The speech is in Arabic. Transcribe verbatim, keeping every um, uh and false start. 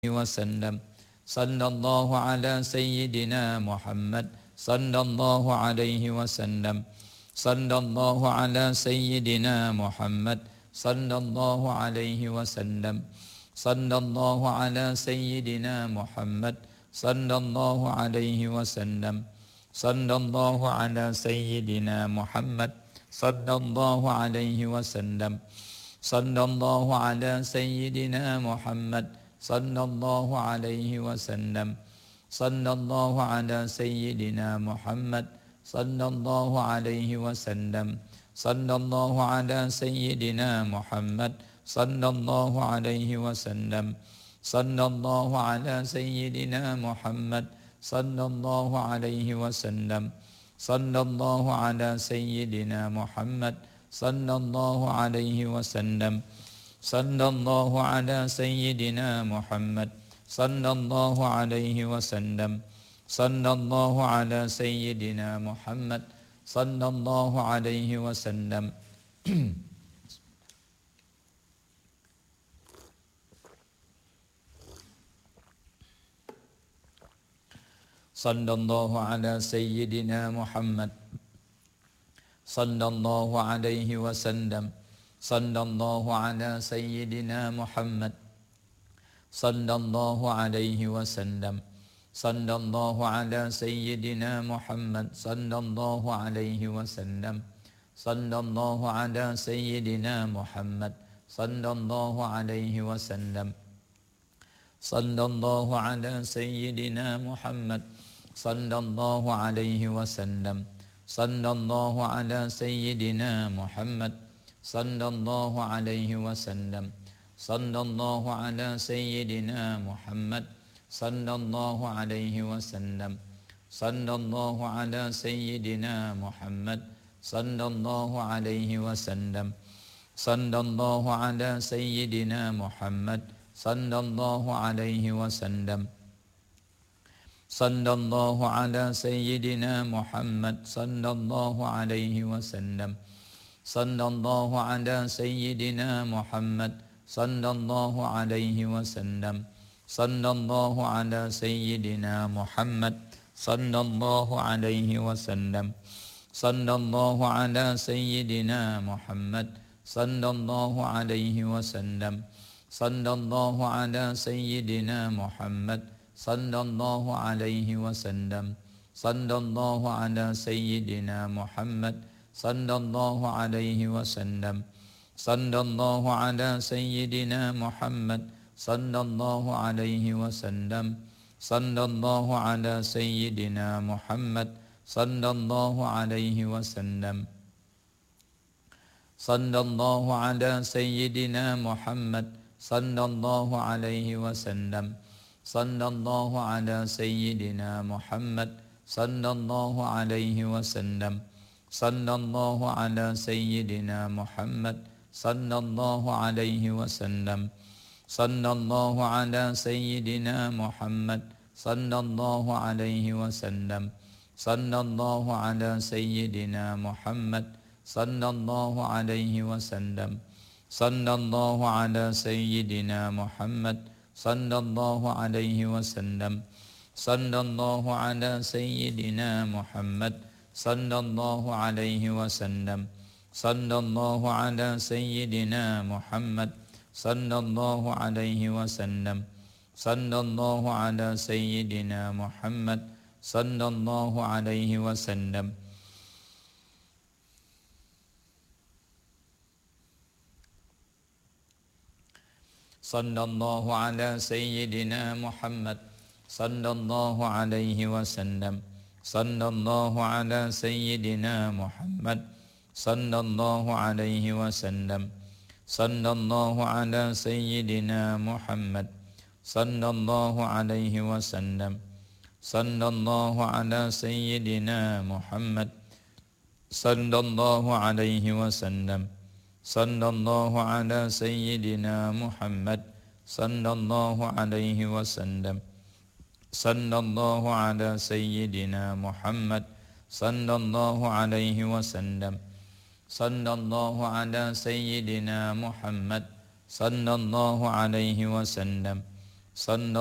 وسلم. صلى الله على سيدنا محمد صلى الله عليه وسلم. صلى الله على سيدنا محمد صلى الله عليه وسلم. صلى الله على سيدنا محمد صلى الله عليه وسلم. صلى الله على سيدنا محمد صلى الله عليه وسلم. صلى الله على سيدنا محمد صلى الله عليه وسلم. صلى الله على سيدنا محمد صلى الله عليه وسلم. صلى الله على سيدنا محمد صلى الله عليه وسلم. صلى الله على سيدنا محمد صلى الله عليه وسلم. صلى الله على سيدنا محمد صلى الله عليه وسلم. صلى الله على سيدنا محمد صلى الله عليه وسلم. صلى الله على سيدنا محمد صلى الله عليه وسلم. صلى الله على سيدنا محمد صلى الله عليه وسلم. صلى الله على سيدنا محمد صلى الله عليه وسلم. صلى الله على سيدنا محمد صلى الله عليه وسلم. صلى الله على سيدنا محمد صلى الله عليه وسلم. صلى الله على سيدنا محمد صلى الله عليه وسلم. صلى الله على سيدنا محمد صلى الله عليه وسلم. صلى الله على سيدنا محمد صلى الله عليه وسلم. صلى الله على سيدنا محمد صلى الله عليه وسلم. صلى الله على سيدنا محمد صلى الله عليه وسلم. صلى الله على سيدنا محمد صلى الله عليه وسلم. صلى الله على سيدنا محمد صلى الله عليه وسلم. صلى الله على سيدنا محمد صلى الله عليه وسلم. صلى الله على سيدنا محمد صلى الله عليه وسلم. صلى الله على سيدنا محمد صلى الله عليه وسلم. صلى الله على سيدنا محمد صلى الله عليه وسلم. صلى الله على سيدنا محمد صلى الله عليه وسلم. صلى الله على سيدنا محمد صلى الله عليه وسلم. صلى الله على سيدنا محمد صلى الله عليه وسلم. صلى الله على سيدنا محمد صلى الله عليه وسلم. صلى الله على سيدنا محمد صلى الله عليه وسلم. صلى الله على سيدنا محمد صلى الله عليه وسلم. صلى الله على سيدنا محمد صلى الله عليه وسلم. صلى الله على سيدنا محمد صلى الله عليه وسلم. صلى الله على سيدنا محمد صلى الله عليه وسلم. صلى الله على سيدنا محمد صلى الله عليه وسلم. صلى الله على سيدنا محمد صلى الله عليه وسلم. صلى الله على سيدنا محمد صلى الله عليه وسلم. صلى الله على سيدنا محمد صلى الله عليه وسلم. صلى الله على سيدنا محمد صلى الله عليه وسلم. صلى الله على سيدنا محمد صلى الله عليه وسلم. صلى الله على سيدنا محمد صلى الله عليه وسلم. صلى الله على سيدنا محمد صلى الله عليه وسلم. صلى الله على سيدنا محمد صلى الله عليه وسلم. صلى